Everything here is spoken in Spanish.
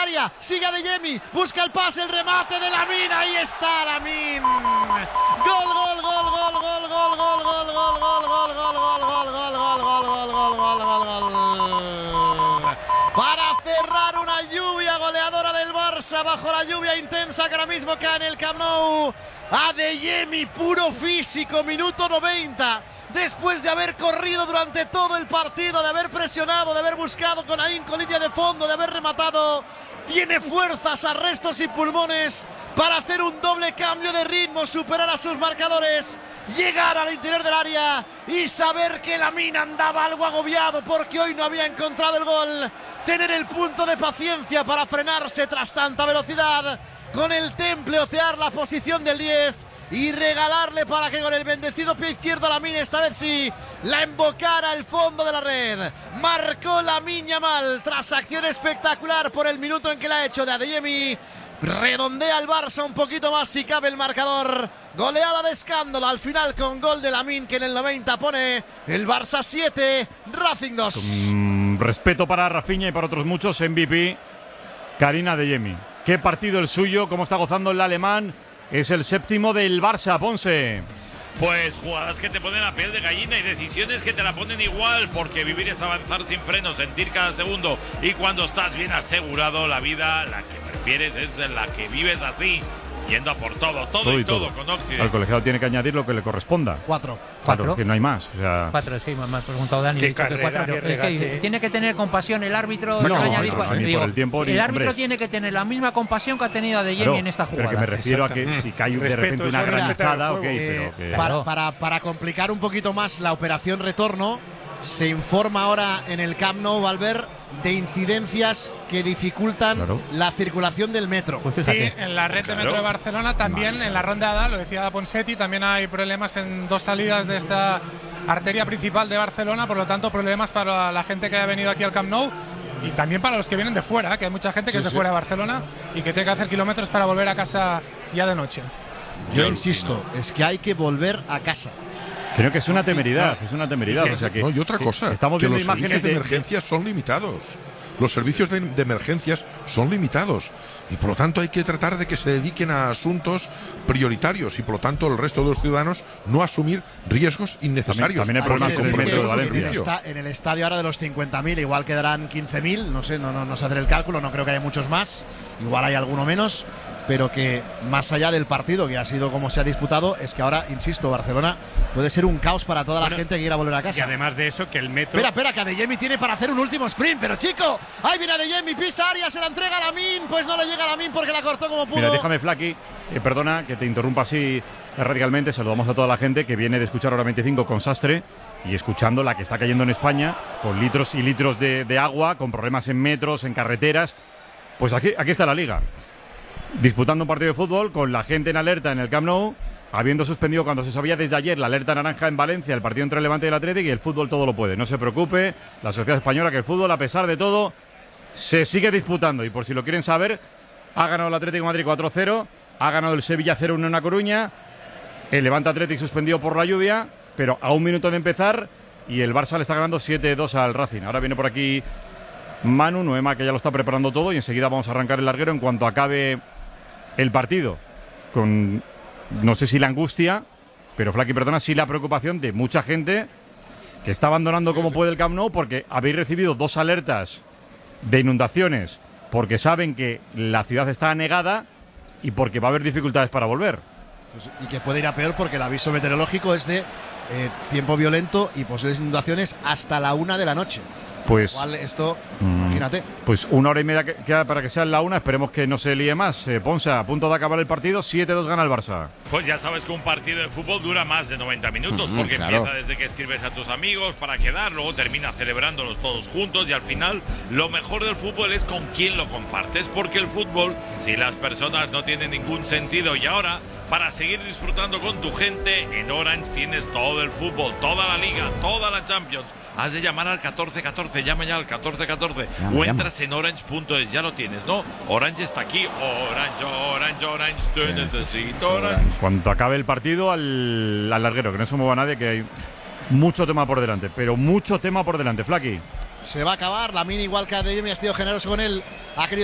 área, sigue Adeyemi, busca el pase, el remate de Lamine, ahí está Lamine. Gol, gol, gol, gol, gol, gol, gol, gol, gol, gol, gol, gol, gol, gol, gol. Para cerrar una lluvia goleadora del Barça bajo la lluvia intensa que ahora mismo cae en el Camp Nou. Adeyemi, puro físico, minuto 90. Después de haber corrido durante todo el partido, de haber presionado, de haber buscado con ahínco línea de fondo, de haber rematado, tiene fuerzas, arrestos y pulmones para hacer un doble cambio de ritmo, superar a sus marcadores, llegar al interior del área y saber que Lamine andaba algo agobiado porque hoy no había encontrado el gol. Tener el punto de paciencia para frenarse tras tanta velocidad, con el temple otear la posición del 10 y regalarle para que con el bendecido pie izquierdo Lamine, esta vez sí, la embocara al fondo de la red. Marcó Lamine Yamal tras acción espectacular por el minuto en que la ha hecho de Adeyemi. Redondea el Barça un poquito más si cabe el marcador. Goleada de escándalo al final con gol de Lamine, que en el 90 pone el Barça 7, Racing 2. Respeto para Rafinha y para otros muchos, MVP Karim Adeyemi. Qué partido el suyo, cómo está gozando el alemán. Es el séptimo del Barça, Ponce. Pues jugadas que te ponen la piel de gallina y decisiones que te la ponen igual, porque vivir es avanzar sin freno, sentir cada segundo, y cuando estás bien asegurado, la vida, la que prefieres es la que vives así, yendo a por todo y todo con Occidente. El colegiado tiene que añadir lo que le corresponda. 4. Claro, es que no hay más. O sea... 4, sí, me ha preguntado Dani. Qué carrera, qué regate. Es que tiene que tener compasión el árbitro. No, añadir, ni por el tiempo, el árbitro tiene que tener la misma compasión que ha tenido Adeyemi en esta jugada. Pero que me refiero a que si cae de repente una granizada, ok, pero que... Para complicar un poquito más la operación retorno, se informa ahora en el Camp Nou, Valver, de incidencias que dificultan la circulación del metro. Pues sí, en la red de metro de Barcelona también, en la ronda A, lo decía Ponseti, también hay problemas en 2 salidas de esta arteria principal de Barcelona, por lo tanto problemas para la gente que ha venido aquí al Camp Nou y también para los que vienen de fuera, que hay mucha gente que es de fuera de Barcelona y que tiene que hacer kilómetros para volver a casa ya de noche. Yo insisto, es que hay que volver a casa. Creo que es una temeridad, o sea que, no, y otra cosa, estamos que viendo los imágenes servicios de emergencias son limitados. Los servicios de emergencias son limitados y por lo tanto hay que tratar de que se dediquen a asuntos prioritarios y por lo tanto el resto de los ciudadanos no asumir riesgos innecesarios. También hay problemas con el metro de Valencia. En el estadio ahora de los 50.000 igual quedarán 15.000, no sé, no sé hacer el cálculo, no creo que haya muchos más, igual hay alguno menos, pero que más allá del partido que ha sido como se ha disputado, es que ahora, insisto, Barcelona puede ser un caos para toda la gente que quiera volver a casa. Y además de eso, que el metro... Espera, que Adeyemi tiene para hacer un último sprint, pero chico, ahí viene Adeyemi, pisa área, se la entrega a Lamine, pues no le llega a Lamine porque la cortó como pudo. Mira, déjame, Flaki, perdona que te interrumpa así radicalmente, saludamos a toda la gente que viene de escuchar Hora 25 con Sastre y escuchando la que está cayendo en España, con litros y litros de agua, con problemas en metros, en carreteras. Pues aquí está la Liga, disputando un partido de fútbol con la gente en alerta en el Camp Nou, habiendo suspendido cuando se sabía desde ayer la alerta naranja en Valencia, el partido entre el Levante y el Atlético, y el fútbol todo lo puede. No se preocupe, la sociedad española, que el fútbol, a pesar de todo, se sigue disputando. Y por si lo quieren saber, ha ganado el Atlético de Madrid 4-0, ha ganado el Sevilla 0-1 en La Coruña, el Levante Atlético suspendido por la lluvia, pero a un minuto de empezar, y el Barça le está ganando 7-2 al Racing. Ahora viene por aquí Manu, Noema, que ya lo está preparando todo, y enseguida vamos a arrancar el larguero en cuanto acabe el partido, con no sé si la angustia, pero Flaki, perdona, sí la preocupación de mucha gente que está abandonando como puede el Camp Nou porque habéis recibido 2 alertas de inundaciones, porque saben que la ciudad está anegada y porque va a haber dificultades para volver. Y que puede ir a peor porque el aviso meteorológico es de tiempo violento y posibles inundaciones hasta la 1 de la noche. Pues igual esto, imagínate. Pues 1 hora y media queda para que sea la 1. Esperemos que no se líe más. Ponce, a punto de acabar el partido, 7-2 gana el Barça. Pues ya sabes que un partido de fútbol dura más de 90 minutos, porque empieza desde que escribes a tus amigos para quedar, luego termina celebrándolos todos juntos y al final lo mejor del fútbol es con quién lo compartes, porque el fútbol, si las personas no tienen ningún sentido, y ahora, para seguir disfrutando con tu gente, en Orange tienes todo el fútbol, toda la Liga, toda la Champions. Has de llamar al 1414, llama ya al 1414 o entras en orange.es, ya lo tienes, ¿no? Orange está aquí, Orange, te necesito, Orange. Cuando acabe el partido, al larguero, que no se mueva nadie, que hay mucho tema por delante, pero mucho tema por delante, Flaki. Se va a acabar, Lamine igual que Adeyemi ha sido generoso con él, ha querido